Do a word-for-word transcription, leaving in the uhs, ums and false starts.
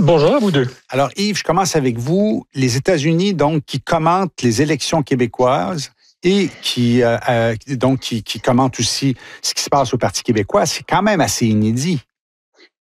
Bonjour à vous deux. Alors Yves, je commence avec vous. Les États-Unis, donc, qui commentent les élections québécoises et qui, euh, euh, donc, qui, qui commentent aussi ce qui se passe au Parti québécois, c'est quand même assez inédit.